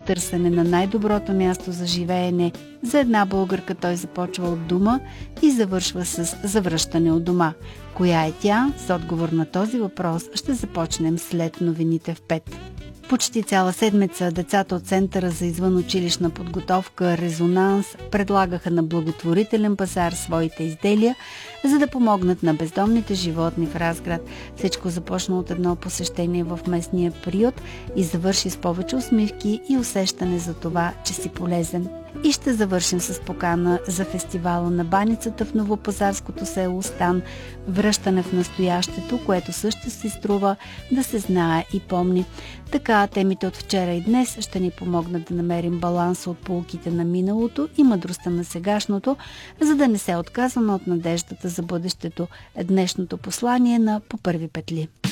търсене на най-доброто място за живеене, за една българка той започва от дома и завършва с завръщане от дома. Коя е тя? С отговор на този въпрос ще започнем след новините в 5. Почти цяла седмица децата от Центъра за извънучилищна подготовка Резонанс предлагаха на благотворителен пазар своите изделия, за да помогнат на бездомните животни в Разград. Всичко започна от едно посещение в местния приют и завърши с повече усмивки и усещане за това, че си полезен. И ще завършим с покана за фестивала на баницата в новопазарското село Стан, връщане в настоящето, което също си струва да се знае и помни. Така темите от вчера и днес ще ни помогнат да намерим баланса от поуките на миналото и мъдростта на сегашното, за да не се отказваме от надеждата за бъдещето. Днешното послание на По първи петли.